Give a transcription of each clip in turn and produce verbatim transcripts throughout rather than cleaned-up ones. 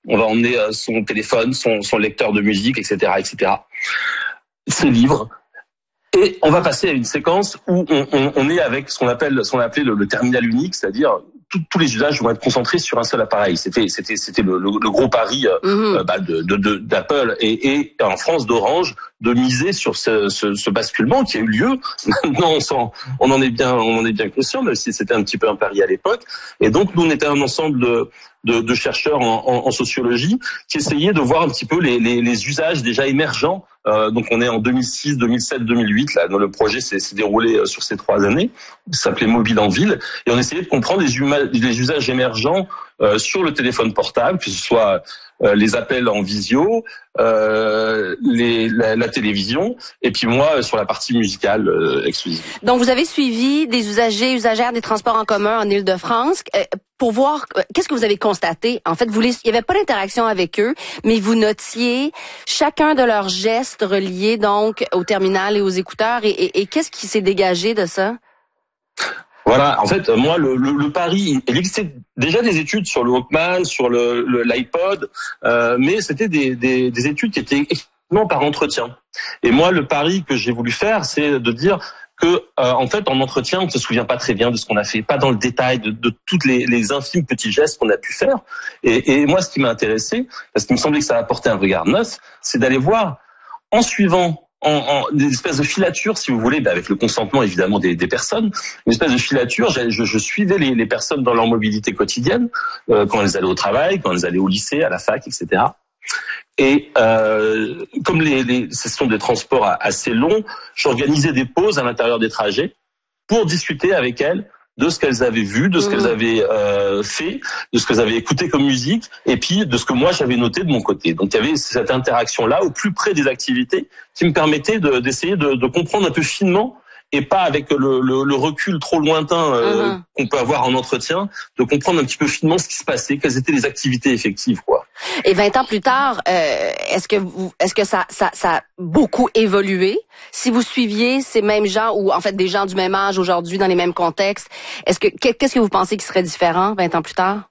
On va emmener euh, son téléphone, son, son lecteur de musique, et cetera, et cetera. Ses livres. Et on va passer à une séquence où on, on, on est avec ce qu'on appelle, ce qu'on appelait le, le terminal unique, c'est-à-dire tout, tous les usages vont être concentrés sur un seul appareil. C'était, c'était, c'était le, le, le gros pari euh, mmh. bah, de, de, de, d'Apple et, et en France d'Orange de miser sur ce, ce, ce basculement qui a eu lieu. Maintenant, on, s'en, on en est bien, on en est bien conscient, même si c'était un petit peu un pari à l'époque. Et donc, nous, on était un ensemble de De, de chercheurs en, en, en sociologie qui essayaient de voir un petit peu les, les, les usages déjà émergents. Euh, donc on est en deux mille six, deux mille sept, deux mille huit. Là, le projet s'est, s'est déroulé sur ces trois années. Ça s'appelait Mobile en ville, et on essayait de comprendre les, huma- les usages émergents euh, sur le téléphone portable, que ce soit euh, les appels en visio, euh, les, la, la télévision, et puis moi sur la partie musicale euh, exclusive. Donc vous avez suivi des usagers, usagères des transports en commun en Île-de-France. Euh, pour voir, qu'est-ce que vous avez constaté? En fait, vous les, il n'y avait pas d'interaction avec eux, mais vous notiez chacun de leurs gestes reliés donc au terminal et aux écouteurs. Et, et, et qu'est-ce qui s'est dégagé de ça? Voilà, en fait, moi, le, le, le pari, il existait déjà des études sur le Walkman, sur le, le l'iPod, euh, mais c'était des, des, des études qui étaient exclusivement par entretien. Et moi, le pari que j'ai voulu faire, c'est de dire que, euh, en fait, en entretien, on ne se souvient pas très bien de ce qu'on a fait, pas dans le détail de, de toutes les, les infimes petits gestes qu'on a pu faire. Et, et moi, ce qui m'a intéressé, parce qu'il me semblait que ça apportait un regard neuf, c'est d'aller voir, en suivant En, en des espèces de filatures, si vous voulez, bah avec le consentement évidemment des, des personnes, une espèce de filature. Je, je, je suivais les, les personnes dans leur mobilité quotidienne, euh, quand elles allaient au travail, quand elles allaient au lycée, à la fac, et cetera. Et euh, comme les, les, ce sont des transports assez longs, j'organisais des pauses à l'intérieur des trajets pour discuter avec elles de ce qu'elles avaient vu, de ce mmh. qu'elles avaient euh, fait, de ce qu'elles avaient écouté comme musique, et puis de ce que moi j'avais noté de mon côté. Donc il y avait cette interaction-là au plus près des activités qui me permettait de, d'essayer de, de comprendre un peu finement, et pas avec le, le, le recul trop lointain euh, mmh. qu'on peut avoir en entretien, de comprendre un petit peu finement ce qui se passait, quelles étaient les activités effectives, quoi. Et vingt ans plus tard, euh, est-ce que vous, est-ce que ça, ça, ça a beaucoup évolué? Si vous suiviez ces mêmes gens, ou en fait des gens du même âge aujourd'hui dans les mêmes contextes, est-ce que qu'est-ce que vous pensez qui serait différent vingt ans plus tard?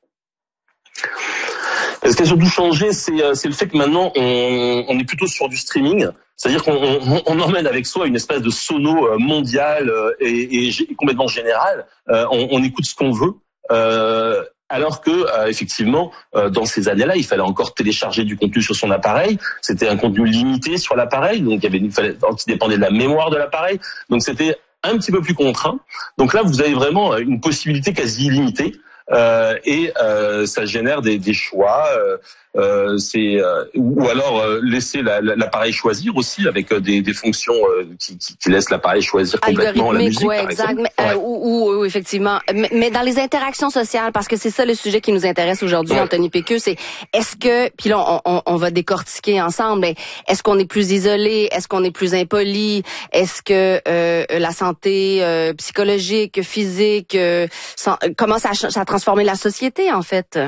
Ce qui a surtout changé, c'est, c'est le fait que maintenant on, on est plutôt sur du streaming. C'est-à-dire qu'on on, on emmène avec soi une espèce de sono mondial et, et complètement général. Euh, on, on écoute ce qu'on veut. Euh, alors que euh, effectivement, euh, dans ces années-là, il fallait encore télécharger du contenu sur son appareil. C'était un contenu limité sur l'appareil, donc il y avait une, fallait, qui dépendait de la mémoire de l'appareil. Donc c'était un petit peu plus contraint. Donc là, vous avez vraiment une possibilité quasi illimitée. Euh, et euh, ça génère des, des choix, euh, euh, c'est euh, ou alors euh, laisser la, la, l'appareil choisir aussi avec euh, des, des fonctions euh, qui, qui, qui laissent l'appareil choisir complètement la musique, ouais, par exact. exemple. Mais, ouais. euh, ou, ou, ou effectivement, mais, mais dans les interactions sociales, parce que c'est ça le sujet qui nous intéresse aujourd'hui, ouais. Anthony Péqueux, c'est est-ce que, puis là on, on, on va décortiquer ensemble, mais est-ce qu'on est plus isolé, est-ce qu'on est plus impoli, est-ce que euh, la santé euh, psychologique, physique, euh, sans, comment ça, ça transformer la société, en fait?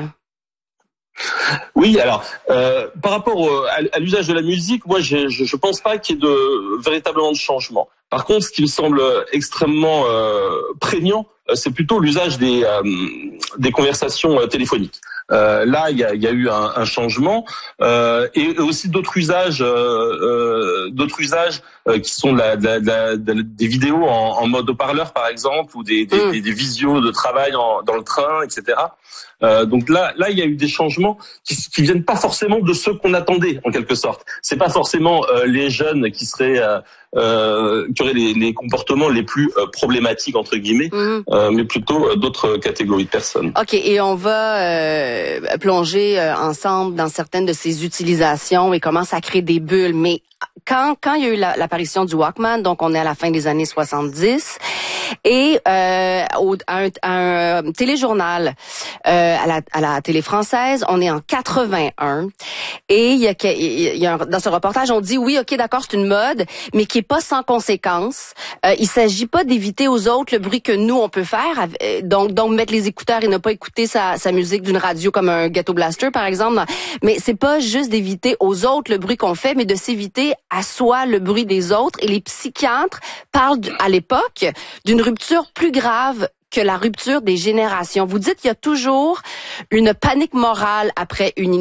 Oui, alors, euh, par rapport au, à, à l'usage de la musique, moi, je, je, je pense pas qu'il y ait de véritablement de changement. Par contre, ce qui me semble extrêmement euh, prégnant, c'est plutôt l'usage des, euh, des conversations euh, téléphoniques. Euh, là, il y a, y a eu un, un changement euh, et aussi d'autres usages, euh, euh, d'autres usages euh, qui sont de la, de la, de la, de, des vidéos en, en mode haut-parleur, par exemple, ou des, des, mmh. des, des visios de travail en, dans le train, et cetera. Euh, donc là, là, il y a eu des changements qui, qui viennent pas forcément de ceux qu'on attendait, en quelque sorte. C'est pas forcément euh, les jeunes qui seraient euh, euh, qui auraient les, les comportements les plus euh, problématiques entre guillemets, mmh. euh, mais plutôt euh, d'autres catégories de personnes. Ok, et on va euh, plonger euh, ensemble dans certaines de ces utilisations et comment ça crée des bulles. Mais quand quand il y a eu la, l'apparition du Walkman, donc on est à la fin des années soixante-dix. Et euh, au, un, un téléjournal euh, à la à la télé française, on est en quatre-vingt-un et il y a, il y a un, dans ce reportage on dit oui, ok, d'accord, c'est une mode, mais qui est pas sans conséquences. Euh, il s'agit pas d'éviter aux autres le bruit que nous on peut faire, donc donc mettre les écouteurs et ne pas écouter sa sa musique d'une radio comme un ghetto blaster par exemple. Mais c'est pas juste d'éviter aux autres le bruit qu'on fait, mais de s'éviter à soi le bruit des autres. Et les psychiatres parlent à l'époque d'une rupture plus grave que la rupture des générations. Vous dites qu'il y a toujours une panique morale après une